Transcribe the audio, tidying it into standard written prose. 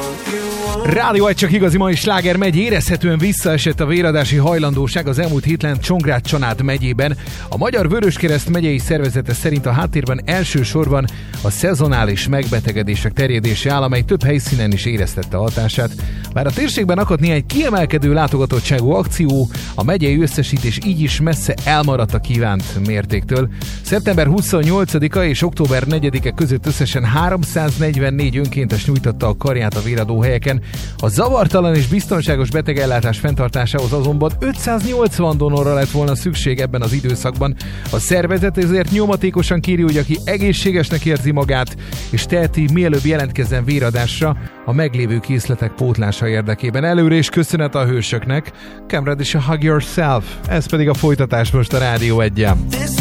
Rádió egy csak igazi mai sláger megy, érezhetően visszaesett a véradási hajlandóság az elmúlt héten Csongrád-Csanád megyében. A Magyar Vöröskereszt megyei szervezete szerint a háttérben elsősorban a szezonális megbetegedések terjedése áll, amely több helyszínen is éreztette a hatását. Bár a térségben akadt néhány kiemelkedő látogatottságú akció, a megyei összesítés így is messze elmaradt a kívánt mértéktől. Szeptember 28-a és október 4-e között összesen 344 önkéntes nyújtotta a karját a véradóhelyeken. A zavartalan és biztonságos betegellátás fenntartásához azonban 580 donorra lett volna szükség ebben az időszakban. A szervezet ezért nyomatékosan kéri, hogy aki egészségesnek érzi magát és teheti, mielőbb jelentkezzen véradásra a meglévő készletek pótlása érdekében. Előre is köszönet a hősöknek. Come ready to hug yourself. Ez pedig a folytatás most a Rádió 1-en.